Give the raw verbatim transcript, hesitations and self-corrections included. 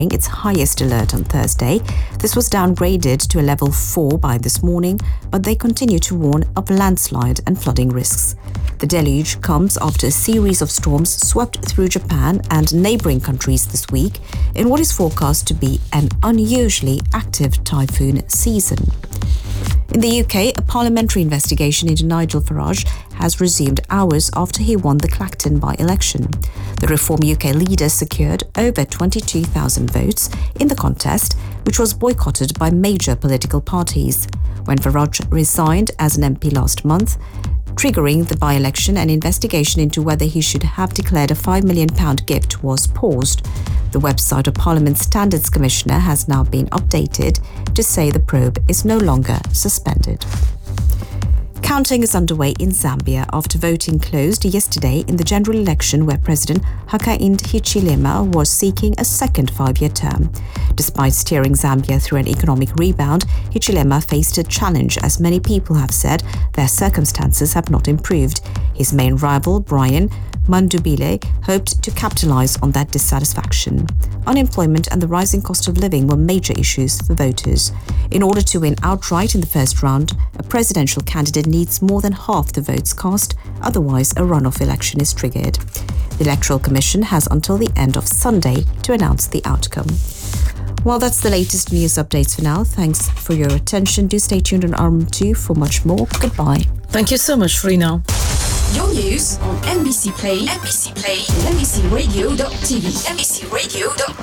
its highest alert on Thursday. This was downgraded to a level four by this morning, but they continue to warn of landslide and flooding risks. The deluge comes after a series of storms swept through Japan and neighboring countries this week in what is forecast to be an unusually active typhoon season. In the U K, a parliamentary investigation into Nigel Farage has resumed hours after he won the Clacton by-election. The Reform U K leader secured over twenty-two thousand votes in the contest, which was boycotted by major political parties. When Farage resigned as an M P last month, triggering the by-election, an investigation into whether he should have declared a five million pounds gift was paused. The website of Parliament's Standards Commissioner has now been updated to say the probe is no longer suspended. Counting is underway in Zambia after voting closed yesterday in the general election where President Hakainde Hichilema was seeking a second five-year term. Despite steering Zambia through an economic rebound, Hichilema faced a challenge as many people have said their circumstances have not improved. His main rival, Brian Mundubile, hoped to capitalize on that dissatisfaction. Unemployment and the rising cost of living were major issues for voters. In order to win outright in the first round, a presidential candidate needs more than half the votes cast, otherwise a runoff election is triggered. The Electoral Commission has until the end of Sunday to announce the outcome. Well, that's the latest news updates for now. Thanks for your attention. Do stay tuned on Arm two for much more. Goodbye. Thank you so much, Frina. Your news on N B C Play, N B C Play, N B C radio dot T V, N B C radio dot